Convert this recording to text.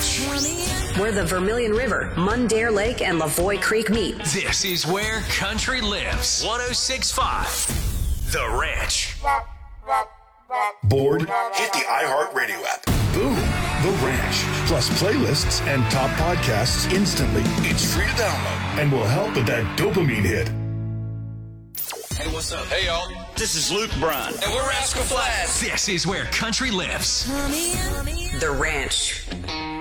Ranch. Where the Vermilion River, Mundare Lake, and Lavoie Creek meet. This is where country lives. 106.5 The Ranch. Bored? Hit the iHeartRadio app. Boom. The Ranch. Plus playlists and top podcasts instantly. It's free to download and will help with that dopamine hit. Hey, what's up? Hey, y'all. This is Luke Bryan. And we're Rascal Flatts. This is where country lives. The Ranch.